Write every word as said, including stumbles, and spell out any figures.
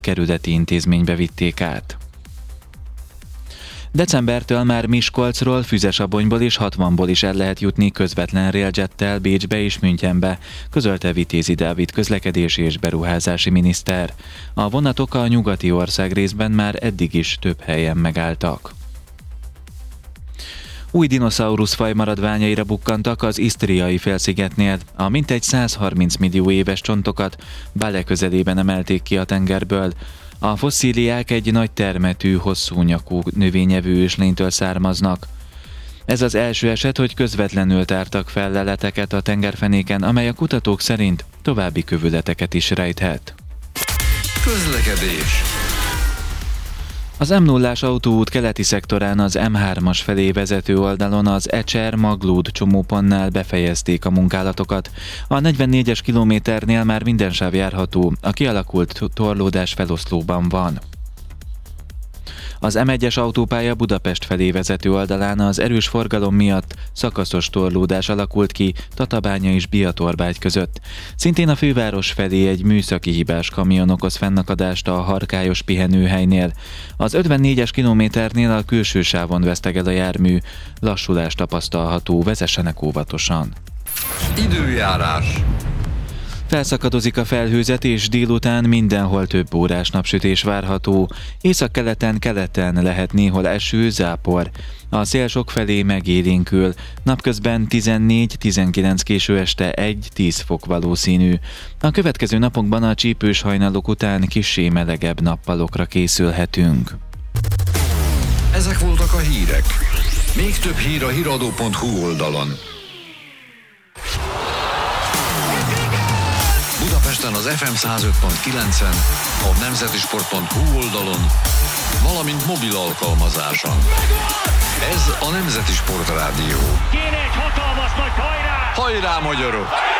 kerületi intézménybe vitték át. Decembertől már Miskolcról, Füzesabonyból és Hatvanból is el lehet jutni közvetlen railjettel Bécsbe és Münchenbe, közölte Vitézi Dávid közlekedési és beruházási miniszter. A vonatok a nyugati ország részben már eddig is több helyen megálltak. Új dinoszauruszfaj maradványaira bukkantak az Isztriai félszigetnél. A mintegy százharminc millió éves csontokat Bale közelében emelték ki a tengerből. A fosszíliák egy nagy termetű, hosszú nyakú növényevő őslénytől származnak. Ez az első eset, hogy közvetlenül tártak fel leleteket a tengerfenéken, amely a kutatók szerint további kövületeket is rejthet. Közlekedés. Az em nullás autóút keleti szektorán az em hármas felé vezető oldalon az Ecser-Maglód csomópontnál befejezték a munkálatokat. A negyvennégyes kilométernél már minden sáv járható, a kialakult torlódás feloszlóban van. Az em egyes autópálya Budapest felé vezető oldalán az erős forgalom miatt szakaszos torlódás alakult ki Tatabánya és Biatorbágy között. Szintén a főváros felé egy műszaki hibás kamion okoz fennakadást a Harkályos pihenőhelynél. Az ötvennégyes kilométernél a külső sávon vesztegel a jármű, lassulás tapasztalható, vezessenek óvatosan. Időjárás. Felszakadozik a felhőzet, és délután mindenhol több órás napsütés várható. Északkeleten, keleten lehet néhol eső, zápor. A szél sokfelé megélénkül. Napközben tizennégy-tizenkilenc, késő este egy-tíz fok valószínű. A következő napokban a csípős hajnalok után kissé melegebb nappalokra készülhetünk. Ezek voltak a hírek. Még több hír a híradó pont hu oldalon. Budapesten az ef em száz öt pont kilencen, a nemzetisport pont hu oldalon, valamint mobil alkalmazáson. Ez a Nemzeti Sport Rádió. Kéne egy hatalmas nagy hajrá! Hajrá, magyarok!